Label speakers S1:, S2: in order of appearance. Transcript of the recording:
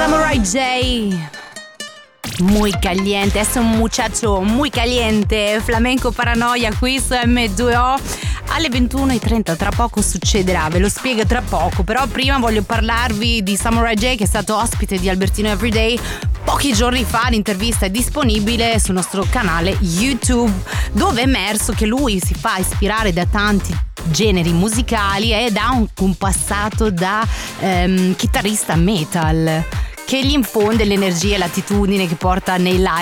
S1: Samurai J. Muy caliente, es un muchacho muy caliente. Flamenco Paranoia qui su M2O alle 21:30. Tra poco succederà, ve lo spiego tra poco. Però prima voglio parlarvi di Samurai J, che è stato ospite di Albertino Everyday pochi giorni fa. L'intervista è disponibile sul nostro canale YouTube, dove è emerso che lui si fa ispirare da tanti generi musicali ed ha un passato da chitarrista metal, che gli infonde l'energia e l'attitudine che porta nei live